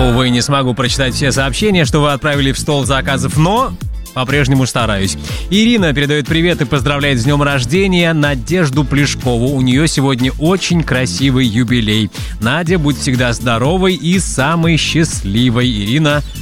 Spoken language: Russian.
Увы, не смогу прочитать все сообщения, что вы отправили в стол заказов, но по-прежнему стараюсь. Ирина передает привет и поздравляет с днем рождения Надежду Плешкову. У нее сегодня очень красивый юбилей. Надя, будь всегда здоровой и самой счастливой. Ирина,